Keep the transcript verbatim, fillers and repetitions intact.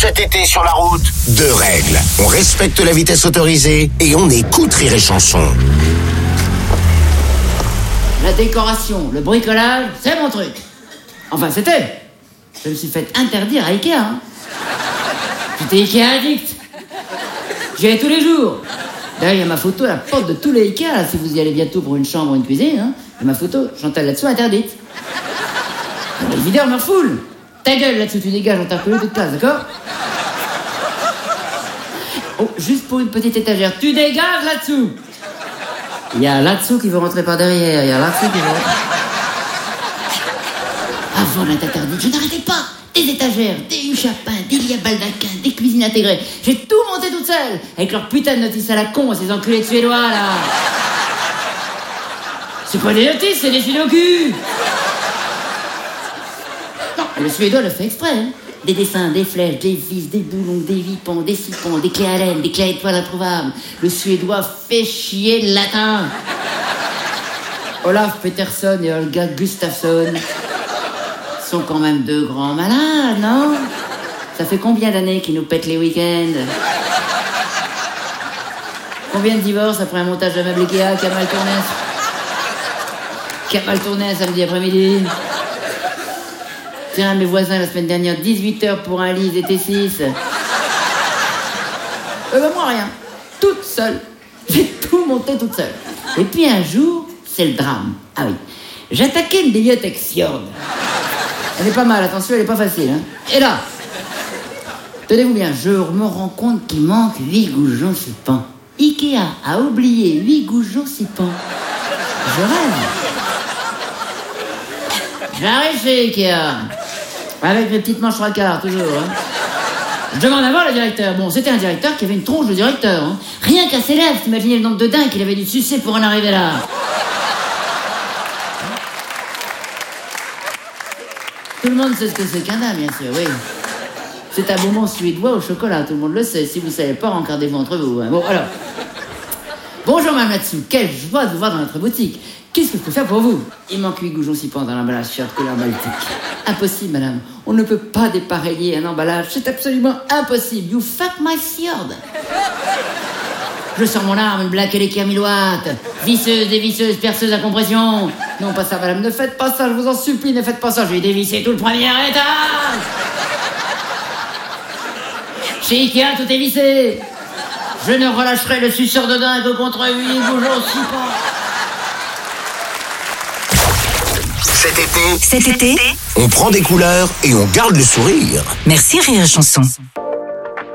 Cet été sur la route, deux règles. On respecte la vitesse autorisée et on écoute Rire et Chanson. La décoration, le bricolage, c'est mon truc. Enfin, c'était. Je me suis fait interdire à Ikea. Hein. J'étais Ikea addict. J'y allais tous les jours. D'ailleurs, il y a ma photo à la porte de tous les Ikea, là, si vous y allez bientôt pour une chambre ou une cuisine. Hein. Il y a ma photo, Chantal là-dessous, interdite. Les videurs me refoulent. Ta gueule là-dessous, tu dégages, on t'a reconnu toute classe, d'accord? Oh, juste pour une petite étagère, tu dégages là-dessous. Il y a là-dessous qui veut rentrer par derrière, il y a là-dessous qui veut rentrer. Avant d'être interdite, je n'arrêtais pas. Des étagères, des huches à pain, des lits à baldaquin, des cuisines intégrées. J'ai tout monté toute seule, avec leur putain de notices à la con, ces enculés de Suédois, là. C'est pas des notices, c'est des sudoku. Non, le Suédois le fait exprès, hein. Des dessins, des flèches, des vis, des boulons, des vipons, des sipons, des clés à laine, des clés à étoiles introuvables. Le Suédois fait chier le latin. Olaf Peterson et Olga Gustafsson sont quand même deux grands malades, non? Ça fait combien d'années qu'ils nous pètent les week-ends? Combien de divorces après un montage de meubles Ikea qui a mal tourné? Qui a mal tourné samedi après-midi? Tiens, mes voisins, la semaine dernière, dix-huit heures pour un lit, ils étaient six. Euh, ben moi, rien. Toute seule. J'ai tout monté toute seule. Et puis un jour, c'est le drame. Ah oui. J'attaquais une bibliothèque Fjord. Elle est pas mal, attention, elle est pas facile. Hein. Et là, tenez-vous bien, je me rends compte qu'il manque huit goujons sipants. Ikea a oublié huit goujons sipants. Je rêve. J'arrive chez Ikea. Avec mes petites manches racard, toujours. Hein. Je demande à voir le directeur. Bon, c'était un directeur qui avait une tronche de directeur. Hein. Rien qu'à ses lèvres, t'imaginez le nombre de dingues qu'il avait dû sucer pour en arriver là. Tout le monde sait ce que c'est qu'un dame, bien sûr, oui. C'est un bonbon suédois au chocolat, tout le monde le sait. Si vous ne savez pas, rencardez-vous entre vous. Hein. Bon, alors. Bonjour, madame là-dessous. Quelle joie de vous voir dans notre boutique. Qu'est-ce que je peux faire pour vous? Il manque huit goujons sipants dans l'emballage Fjord couleur baltique. Impossible, madame. On ne peut pas dépareiller un emballage. C'est absolument impossible. You fuck my Fjord. Je sors mon arme, une blague électrique à mille watts. Visseuse, dévisseuse, perceuse à compression. Non, pas ça, madame. Ne faites pas ça, je vous en supplie, ne faites pas ça. Je vais dévisser tout le premier étage. Chez Ikea, tout est vissé. Je ne relâcherai le suceur de dingue que contre huit goujons sipants. Cet été, Cet été, on prend des couleurs et on garde le sourire. merci Rire et Chanson.